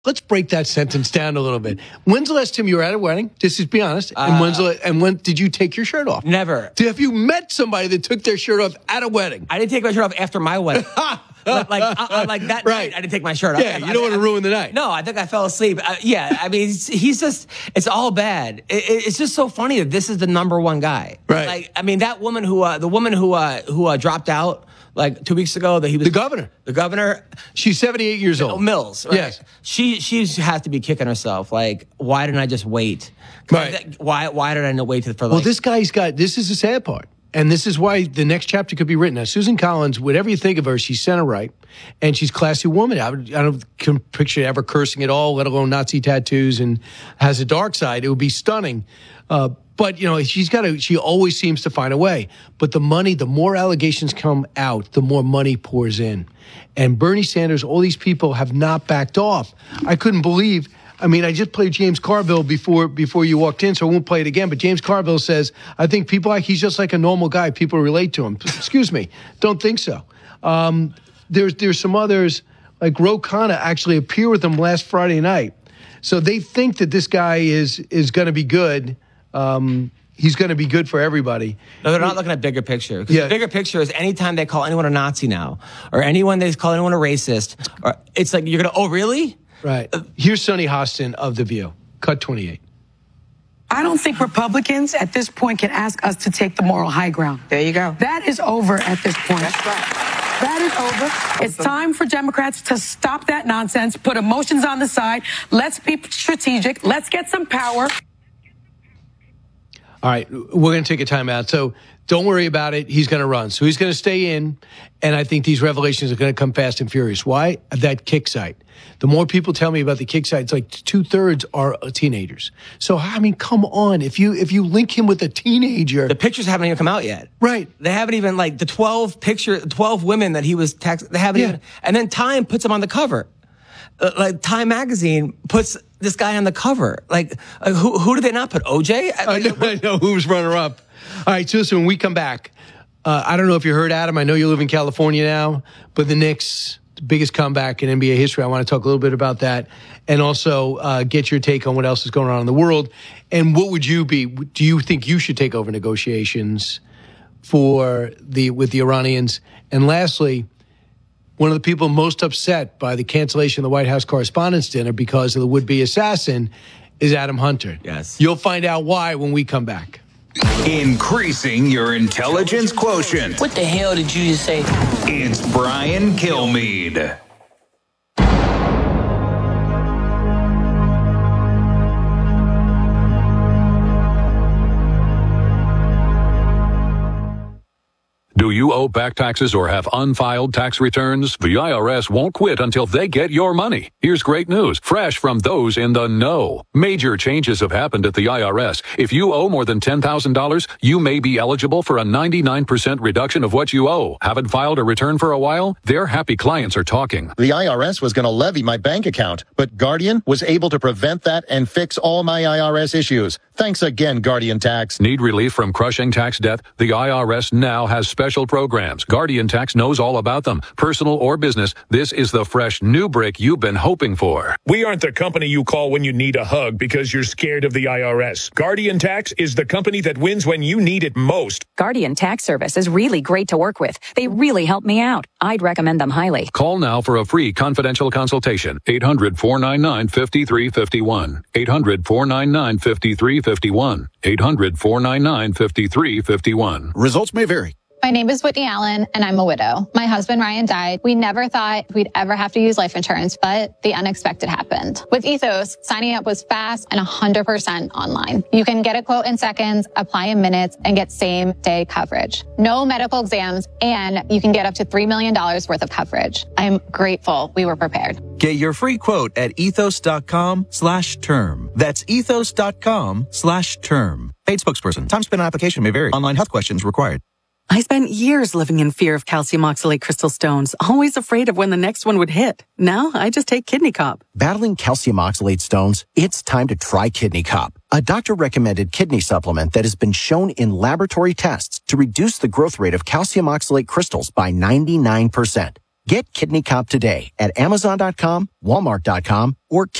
Let's break that sentence down a little bit. When's the last time you were at a wedding? Just be honest. And when did you take your shirt off? Never. Have you met somebody that took their shirt off at a wedding? I didn't take my shirt off after my wedding. like that night, I didn't take my shirt off. Yeah, you don't want to ruin the night. No, I think I fell asleep. I mean, he's just, it's all bad. It's just so funny that this is the number one guy. Right. Like, I mean, that woman who dropped out, like 2 weeks ago, that he was the governor. The governor. She's 78 years old. Mills. Right? Yes. She has to be kicking herself. Like, why didn't I just wait? Right. Why did I not wait for? Well, this guy's got. This is the sad part, and this is why the next chapter could be written. Now, Susan Collins, whatever you think of her, she's center right, and she's a classy woman. I don't can picture ever cursing at all, let alone Nazi tattoos, and has a dark side. It would be stunning. But, she always seems to find a way. But the more allegations come out, the more money pours in. And Bernie Sanders, all these people have not backed off. I couldn't believe, I just played James Carville before you walked in, so I won't play it again. But James Carville says, I think he's just like a normal guy. People relate to him. Excuse me. Don't think so. There's some others, like Ro Khanna actually appeared with them last Friday night. So they think that this guy is going to be good. He's going to be good for everybody. No, they're not looking at bigger picture. Because the bigger picture is anytime they call anyone a Nazi now, or anyone they call anyone a racist, or it's like, you're going to, oh, really? Right. Here's Sonny Hostin of The View. Cut 28. I don't think Republicans at this point can ask us to take the moral high ground. There you go. That is over at this point. That's right. That is over. It's time for Democrats to stop that nonsense, put emotions on the side. Let's be strategic. Let's get some power. All right, we're going to take a timeout. So don't worry about it. He's going to run. So he's going to stay in. And I think these revelations are going to come fast and furious. Why? That kick site. The more people tell me about the kick site, it's like 2/3 are teenagers. So, come on. If you link him with a teenager. The pictures haven't even come out yet. Right. They haven't even, like, the 12 women that he was texting, they haven't even. And then Time puts him on the cover. Like, Time magazine puts this guy on the cover. Like who did they not put? OJ? I know who was runner up. All right, so listen, when we come back, I don't know if you heard, Adam. I know you live in California now, but the Knicks, the biggest comeback in NBA history. I want to talk a little bit about that, and also get your take on what else is going on in the world. And what would you be? Do you think you should take over negotiations with the Iranians? And lastly, one of the people most upset by the cancellation of the White House Correspondents' Dinner because of the would-be assassin is Adam Hunter. Yes. You'll find out why when we come back. Increasing your intelligence quotient. What the hell did you just say? It's Brian Kilmeade. Do you owe back taxes or have unfiled tax returns? The IRS won't quit until they get your money. Here's great news, fresh from those in the know. Major changes have happened at the IRS. If you owe more than $10,000, you may be eligible for a 99% reduction of what you owe. Haven't filed a return for a while? Their happy clients are talking. The IRS was going to levy my bank account, but Guardian was able to prevent that and fix all my IRS issues. Thanks again, Guardian Tax. Need relief from crushing tax debt? The IRS now has special programs. Guardian Tax knows all about them. Personal or business, this is the fresh new break you've been hoping for. We aren't the company you call when you need a hug because you're scared of the IRS. Guardian Tax is the company that wins when you need it most. Guardian Tax Service is really great to work with. They really help me out. I'd recommend them highly. Call now for a free confidential consultation. 800-499-5351. 800-499-5351. 800-499-5351. Results may vary. My name is Whitney Allen, and I'm a widow. My husband, Ryan, died. We never thought we'd ever have to use life insurance, but the unexpected happened. With Ethos, signing up was fast and 100% online. You can get a quote in seconds, apply in minutes, and get same-day coverage. No medical exams, and you can get up to $3 million worth of coverage. I'm grateful we were prepared. Get your free quote at ethos.com/term. That's ethos.com/term. Paid spokesperson. Time spent on application may vary. Online health questions required. I spent years living in fear of calcium oxalate crystal stones, always afraid of when the next one would hit. Now I just take Kidney Cop. Battling calcium oxalate stones? It's time to try Kidney Cop, a doctor-recommended kidney supplement that has been shown in laboratory tests to reduce the growth rate of calcium oxalate crystals by 99%. Get Kidney Cop today at Amazon.com, Walmart.com, or